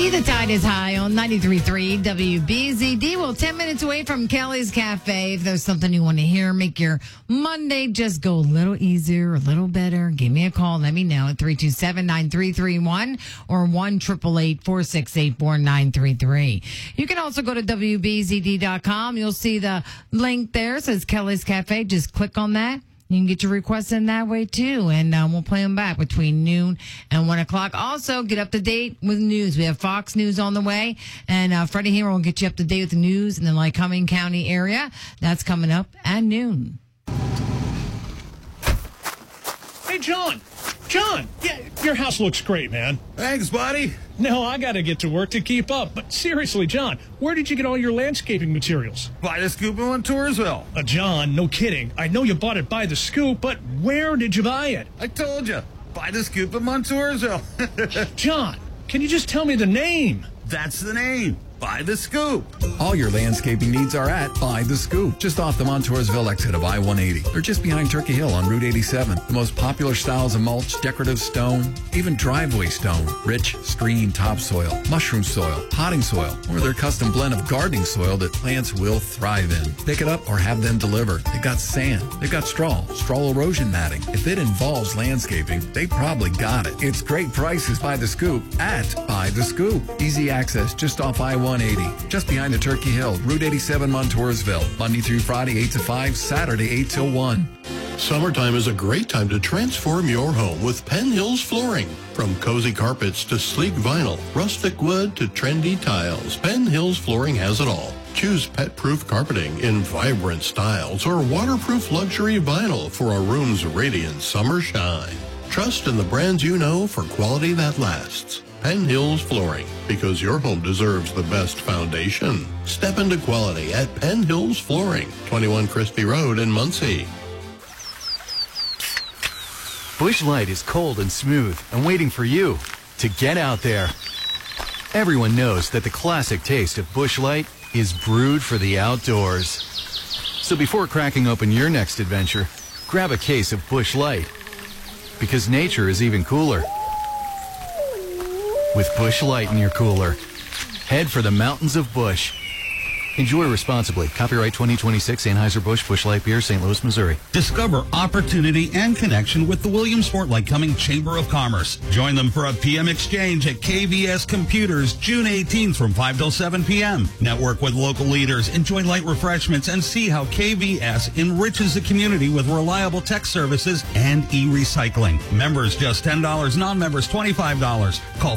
The tide is high on 93.3 WBZD. Well, 10 minutes away from Kelly's Cafe. If there's something you want to hear, make your Monday just go a little easier, a little better, give me a call. Let me know at 327-9331 or 1-888-468-4933. You can also go to WBZD.com. You'll see the link there. It says Kelly's Cafe. Just click on that. You can get your requests in that way, too, and we'll play them back between noon and 1 o'clock. Also, get up to date with news. We have Fox News on the way, and Freddie here will get you up to date with the news in the Lycoming County area. That's coming up at noon. Hey, John, yeah, your house looks great, man. Thanks, buddy. No, I got to get to work to keep up. But seriously, John, where did you get all your landscaping materials? By the Scoop in Montoursville. John, no kidding. I know you bought it by the Scoop, but where did you buy it? I told you. By the Scoop in Montoursville. John, can you just tell me the name? That's the name. By the Scoop. All your landscaping needs are at By the Scoop, just off the Montoursville exit of I-180. They're just behind Turkey Hill on Route 87. The most popular styles of mulch, decorative stone, even driveway stone, rich screen topsoil, mushroom soil, potting soil, or their custom blend of gardening soil that plants will thrive in. Pick it up or have them delivered. They've got sand. They've got straw erosion matting. If it involves landscaping, they probably got it. It's great prices by the Scoop at By the Scoop. Easy access just off I-180. Just behind the Turkey Hill, Route 87, Montoursville. Monday through Friday, 8 to 5, Saturday, 8 till 1. Summertime is a great time to transform your home with Penn Hills Flooring. From cozy carpets to sleek vinyl, rustic wood to trendy tiles, Penn Hills Flooring has it all. Choose pet-proof carpeting in vibrant styles or waterproof luxury vinyl for a room's radiant summer shine. Trust in the brands you know for quality that lasts. Penn Hills Flooring, because your home deserves the best foundation. Step into quality at Penn Hills Flooring, 21 Crispy Road in Muncie. Busch Light is cold and smooth and waiting for you to get out there. Everyone knows that the classic taste of Busch Light is brewed for the outdoors. So before cracking open your next adventure, grab a case of Busch Light, because nature is even cooler with Busch Light in your cooler. Head for the mountains of Busch. Enjoy responsibly. Copyright 2026 Anheuser-Busch Busch Light Beer, St. Louis, Missouri. Discover opportunity and connection with the Williamsport Lycoming Chamber of Commerce. Join them for a PM exchange at KVS Computers June 18th from 5 till 7 p.m. Network with local leaders, enjoy light refreshments, and see how KVS enriches the community with reliable tech services and e-recycling. Members just $10, non-members $25. Call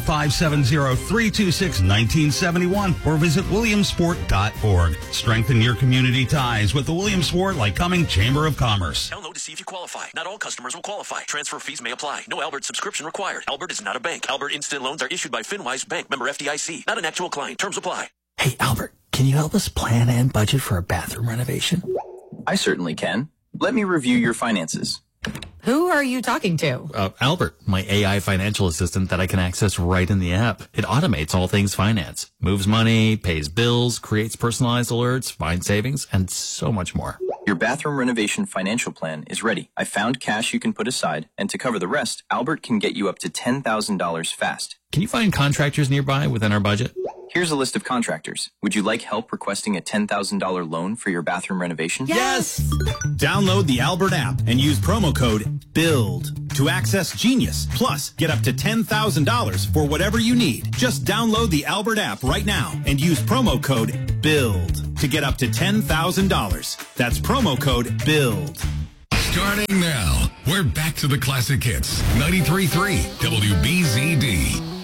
570-326-1971 or visit williamsport.org. Strengthen your community ties with the Williamsport Lycoming Chamber of Commerce. Download to see if you qualify. Not all customers will qualify. Transfer fees may apply. No Albert subscription required. Albert is not a bank. Albert Instant Loans are issued by FinWise Bank, member FDIC. Not an actual client. Terms apply. Hey, Albert, can you help us plan and budget for a bathroom renovation? I certainly can. Let me review your finances. Who are you talking to? Albert, my AI financial assistant that I can access right in the app. It automates all things finance, moves money, pays bills, creates personalized alerts, finds savings, and so much more. Your bathroom renovation financial plan is ready. I found cash you can put aside, and to cover the rest, Albert can get you up to $10,000 fast. Can you find contractors nearby within our budget? Here's a list of contractors. Would you like help requesting a $10,000 loan for your bathroom renovation? Yes! Download the Albert app and use promo code BUILD to access Genius. Plus, get up to $10,000 for whatever you need. Just download the Albert app right now and use promo code BUILD to get up to $10,000. That's promo code BUILD. Starting now, we're back to the classic hits. 93.3 WBZD.